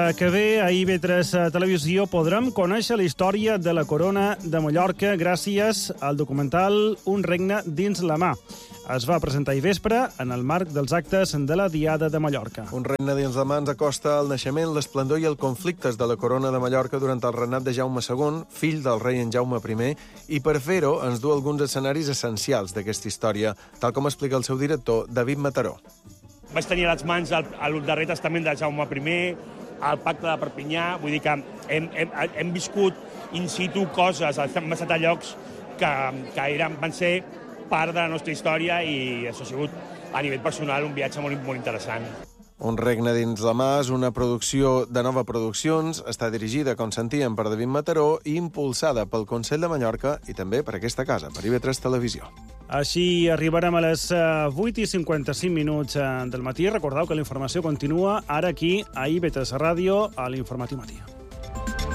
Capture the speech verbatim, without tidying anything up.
que ve a I V tres Televisió podrem conèixer la història de la corona de Mallorca gràcies al documental Un regne dins la mà. Es va presentar ahir vespre en el marc dels actes de la Diada de Mallorca. Un regne dins la mà ens acosta al naixement, l'esplendor i els conflictes de la corona de Mallorca durant el regnat de Jaume segon, fill del rei en Jaume primer, i per fer-ho ens du alguns escenaris essencials d'aquesta història, tal com explica el seu director, David Mataró. Vaig tenir a les mans el, el darrer testament de Jaume primer, el pacte de Perpinyà, vull dir que hem, hem, hem viscut in situ coses, hem estat a llocs que, que eren, van ser part de la nostra història i això ha sigut, a nivell personal, un viatge molt, molt interessant. Un regne dins la mà és una producció de Nova Produccions, està dirigida, com sentíem, per David Mataró i impulsada pel Consell de Mallorca i també per aquesta casa, per I V tres Televisió. Així arribarem a les vuit i cinquanta-cinc minuts del matí. Recordeu que la informació continua ara aquí a I V tres Ràdio, a l'Informatiu Matí.